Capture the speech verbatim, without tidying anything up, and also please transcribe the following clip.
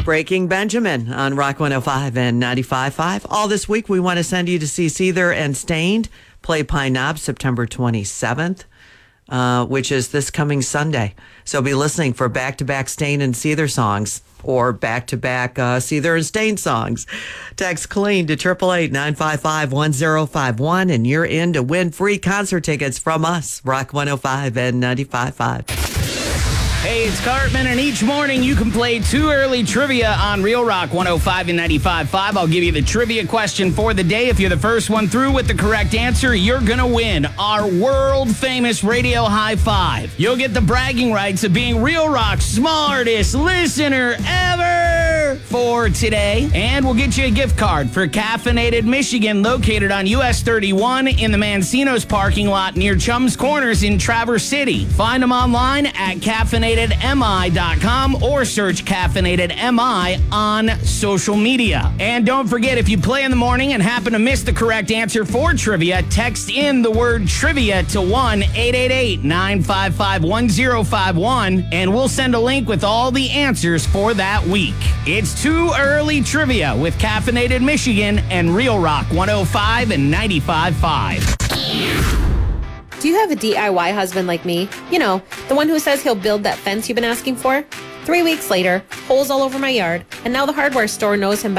Breaking Benjamin on Rock one oh five and ninety-five point five. All this week, we want to send you to see Seether and Stained play Pine Knob September twenty-seventh, uh, which is this coming Sunday. So be listening for back-to-back Stained and Seether songs or back-to-back uh, Seether and Stained songs. Text Colleen to eight eight eight, nine five five, one oh five one, and you're in to win free concert tickets from us, Rock one oh five and ninety-five point five. Hey, it's Cartman, and each morning you can play Too Early Trivia on Real Rock one oh five and ninety-five point five. I'll give you the trivia question for the day. If you're the first one through with the correct answer, you're going to win our world-famous radio high five. You'll get the bragging rights of being Real Rock's smartest listener ever for today. And we'll get you a gift card for Caffeinated Michigan, located on U S thirty-one in the Mancino's parking lot near Chum's Corners in Traverse City. Find them online at caffeinated M I dot com or search Caffeinated M I on social media. And don't forget, if you play in the morning and happen to miss the correct answer for trivia, text in the word trivia to one eight eight eight, nine five five, one oh five one, and we'll send a link with all the answers for that week. It's Too Early Trivia with Caffeinated Michigan and Real Rock one oh five and ninety-five point five. Do you have a D I Y husband like me? You know, the one who says he'll build that fence you've been asking for? Three weeks later, holes all over my yard, and now the hardware store knows him by